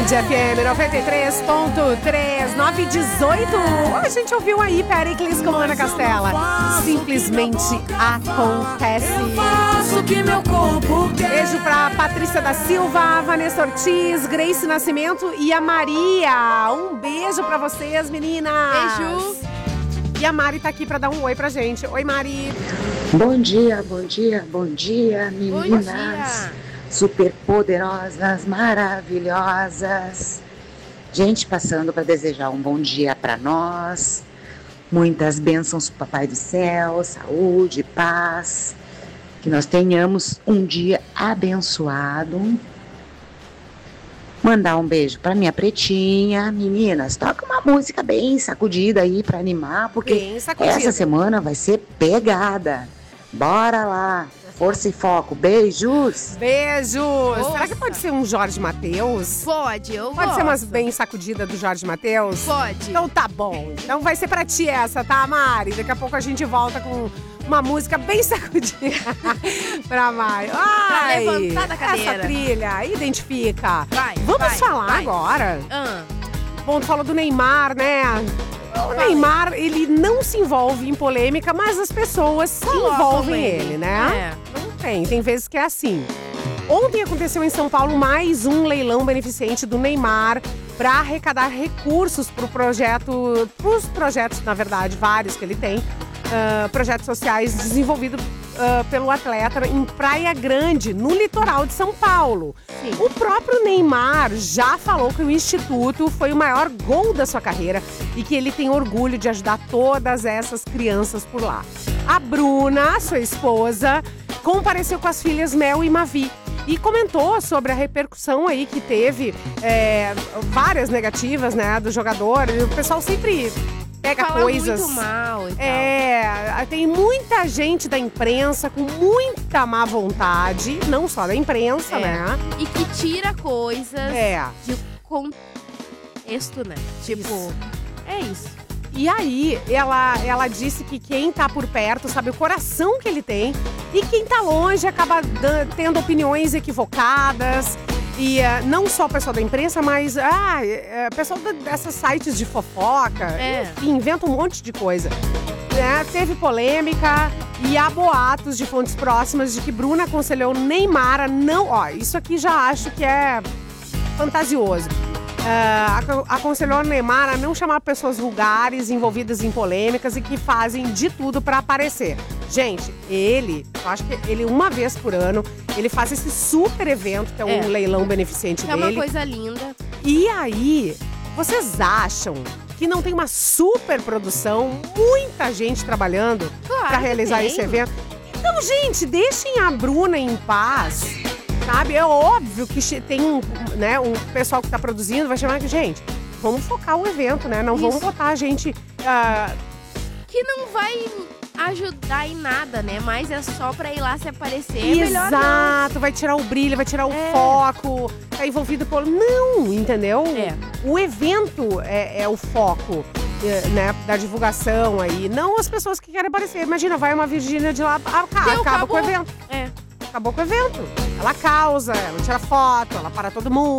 Band FM 93.3, 9h18. A gente ouviu aí Péricles com Ana Castela. Simplesmente acontece. Beijo pra Patrícia da Silva, Vanessa Ortiz, Grace Nascimento e a Maria. Um beijo pra vocês, meninas. Beijo. E a Mari tá aqui pra dar um oi pra gente. Oi, Mari. Bom dia, meninas. Bom dia. Super poderosas, maravilhosas. Gente, passando para desejar um bom dia para nós. Muitas bênçãos pro Papai do Céu, saúde, paz. Que nós tenhamos um dia abençoado. Mandar um beijo pra minha pretinha. Meninas, toca uma música bem sacudida aí pra animar, porque essa semana vai ser pegada. Bora lá. Força e foco. Beijos. Beijos. Nossa. Será que pode ser um Jorge Mateus? Pode, Pode ser umas bem sacudida do Jorge Mateus? Pode. Então tá bom. Então vai ser pra ti essa, tá, Mari? Daqui a pouco a gente volta com uma música bem sacudida pra Mari. Ai, Pra levantar da cadeira. Essa trilha, identifica. Vamos falar agora. Bom, tu falou do Neymar, né? O Neymar, ele não se envolve em polêmica, mas as pessoas envolvem ele, né? Não tem vezes que é assim. Ontem aconteceu em São Paulo mais um leilão beneficente do Neymar para arrecadar recursos para os projetos, na verdade, vários que ele tem, projetos sociais desenvolvidos pelo atleta em Praia Grande, no litoral de São Paulo. Sim. O próprio Neymar já falou que o Instituto foi o maior gol da sua carreira e que ele tem orgulho de ajudar todas essas crianças por lá. A Bruna, sua esposa, compareceu com as filhas Mel e Mavi e comentou sobre a repercussão aí que teve, várias negativas, né, do jogador. O pessoal sempre pega fala coisas muito mal e tal. Tem muita gente da imprensa com muita má vontade, não só da imprensa, né? E que tira coisas de contexto, né? Tipo, Isso. é isso. E aí, ela disse que quem tá por perto sabe o coração que ele tem e quem tá longe acaba tendo opiniões equivocadas. E não só o pessoal da imprensa, mas pessoal dessas sites de fofoca, enfim, inventa um monte de coisa. Teve polêmica e há boatos de fontes próximas de que Bruna aconselhou Neymar a não... isso aqui já acho que é fantasioso. Aconselhou Neymar a não chamar pessoas vulgares, envolvidas em polêmicas e que fazem de tudo pra aparecer. Gente, eu acho que ele uma vez por ano, ele faz esse super evento, que é um leilão beneficente Que dele. é uma coisa linda. E aí, vocês acham que não tem uma super produção, muita gente trabalhando pra realizar esse evento? Então, gente, deixem a Bruna em paz. Sabe, é óbvio que tem um pessoal que tá produzindo, vai chamar que, gente, vamos focar o evento, né? Não vamos botar a gente... Que não vai ajudar em nada, né? Mas é só pra ir lá se aparecer. É melhor não. Exato, vai tirar o brilho, vai tirar o foco, tá envolvido por... Não, entendeu? O evento é o foco, né, da divulgação aí. Não as pessoas que querem aparecer. Imagina, vai uma Virgínia de lá, acaba com o evento. Acabou com o evento. Ela causa, ela tira foto, ela para todo mundo.